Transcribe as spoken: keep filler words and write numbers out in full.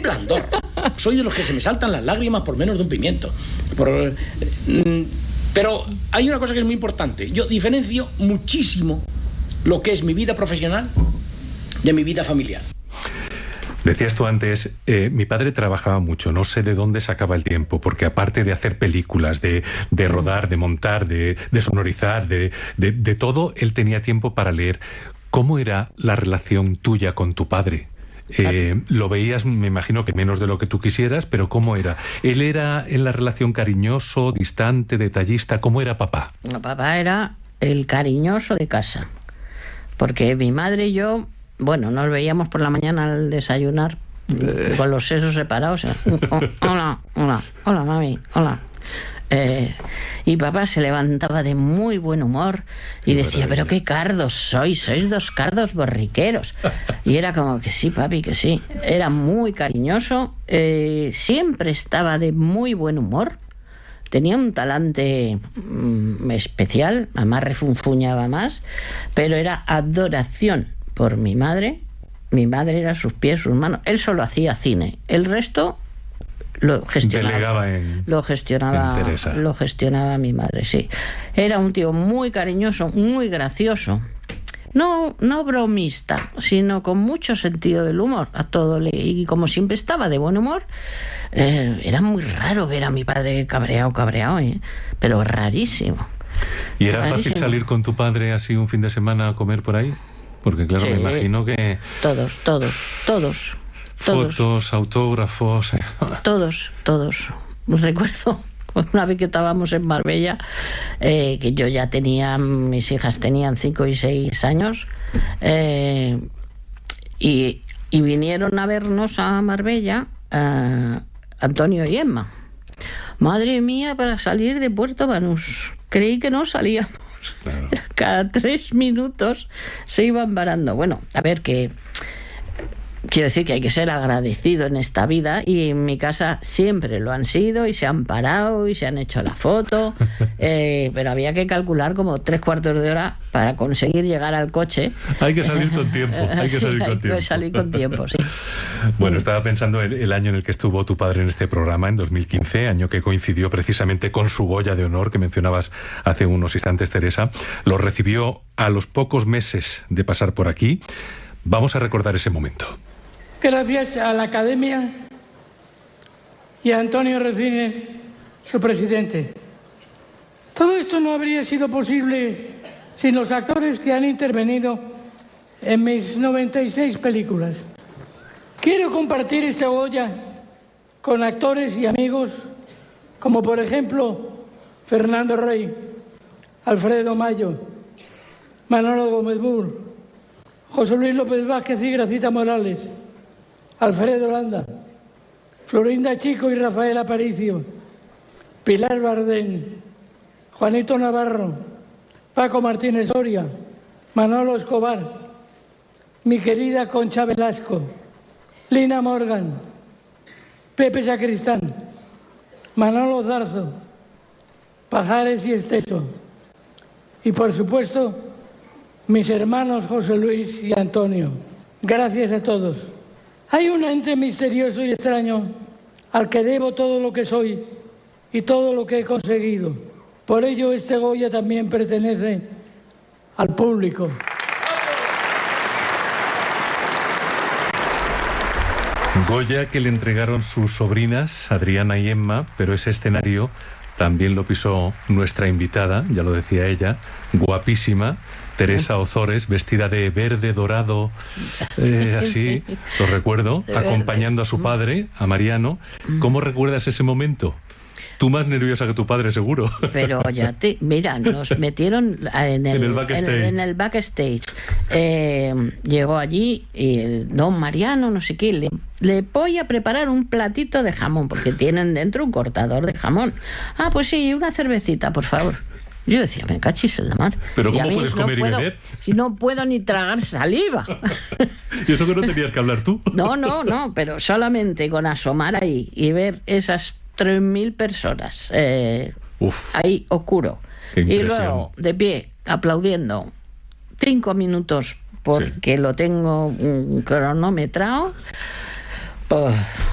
blandor. Soy de los que se me saltan las lágrimas por menos de un pimiento. Por, eh, pero hay una cosa que es muy importante. Yo diferencio muchísimo lo que es mi vida profesional de mi vida familiar. Decías tú antes, eh, mi padre trabajaba mucho, no sé de dónde sacaba el tiempo, porque aparte de hacer películas, de, de rodar, de montar, de, de sonorizar, de, de, de todo, él tenía tiempo para leer. ¿Cómo era la relación tuya con tu padre? Eh, lo veías, me imagino que menos de lo que tú quisieras, pero ¿cómo era? ¿Él era en la relación cariñoso, distante, detallista? ¿Cómo era papá? No, papá era el cariñoso de casa, porque mi madre y yo, bueno, nos veíamos por la mañana al desayunar eh. con los sesos separados. Hola, hola, hola, mami, hola. Eh, y papá se levantaba de muy buen humor y qué decía, maravilla. Pero qué cardos sois, sois dos cardos borriqueros. Y era como que sí, papi, que sí. Era muy cariñoso, eh, siempre estaba de muy buen humor. Tenía un talante mm, especial, además refunfuñaba más, pero era adoración por mi madre. Mi madre era sus pies, sus manos. Él solo hacía cine. El resto lo gestionaba. Delegaba en, lo gestionaba, en Teresa. Lo gestionaba mi madre, sí. Era un tío muy cariñoso, muy gracioso. No, no bromista, sino con mucho sentido del humor a todo. Le, y como siempre estaba de buen humor, eh, era muy raro ver a mi padre cabreado, cabreado, ¿eh? Pero rarísimo. ¿Y era rarísimo. fácil salir con tu padre así un fin de semana a comer por ahí? Porque claro, sí, me imagino que... Todos, todos, todos. Fotos, todos. autógrafos... Todos, todos. Recuerdo una vez que estábamos en Marbella, eh, que yo ya tenía, mis hijas tenían cinco y seis años, eh, y, y vinieron a vernos a Marbella eh, Antonio y Emma. Madre mía, para salir de Puerto Banús. Creí que no salíamos. Claro. Cada tres minutos se iban varando. Bueno, a ver, que quiero decir que hay que ser agradecido en esta vida, y en mi casa siempre lo han sido, y se han parado y se han hecho la foto, eh, pero había que calcular como tres cuartos de hora para conseguir llegar al coche. Hay que salir con tiempo, hay que salir sí, con hay tiempo. que salir con tiempo, sí. Bueno, estaba pensando el, el año en el que estuvo tu padre en este programa, en dos mil quince, año que coincidió precisamente con su Goya de Honor, que mencionabas hace unos instantes, Teresa. Lo recibió a los pocos meses de pasar por aquí. Vamos a recordar ese momento. Gracias a la Academia y a Antonio Resines, su presidente. Todo esto no habría sido posible sin los actores que han intervenido en mis noventa y seis películas. Quiero compartir esta Goya con actores y amigos como, por ejemplo, Fernando Rey, Alfredo Mayo, Manolo Gómez Bur, José Luis López Vázquez y Gracita Morales, Alfredo Landa, Florinda Chico y Rafael Aparicio, Pilar Bardén, Juanito Navarro, Paco Martínez Soria, Manolo Escobar, mi querida Concha Velasco, Lina Morgan, Pepe Sacristán, Manolo Zarzo, Pajares y Esteso, y por supuesto mis hermanos José Luis y Antonio. Gracias a todos. Hay un ente misterioso y extraño al que debo todo lo que soy y todo lo que he conseguido. Por ello este Goya también pertenece al público. Goya que le entregaron sus sobrinas, Adriana y Emma, pero ese escenario también lo pisó nuestra invitada, ya lo decía ella, guapísima, Teresa Ozores, vestida de verde, dorado, eh, así, lo recuerdo, acompañando a su padre, a Mariano. ¿Cómo recuerdas ese momento? Tú más nerviosa que tu padre, seguro. Pero ya te... Mira, nos metieron en el, en el backstage. En, en el backstage. Eh, llegó allí y el don Mariano, no sé qué, le, le voy a preparar un platito de jamón, porque tienen dentro un cortador de jamón. Ah, pues sí, una cervecita, por favor. Yo decía, me cachis en la mar. ¿Pero cómo puedes comer no puedo, y beber? Si no puedo ni tragar saliva. ¿Y eso que no tenías que hablar tú? No, no, no, pero solamente con asomar ahí y ver esas tres mil personas eh, ahí oscuro. Y luego, de pie, aplaudiendo cinco minutos porque sí. Lo tengo cronometrado. Pues,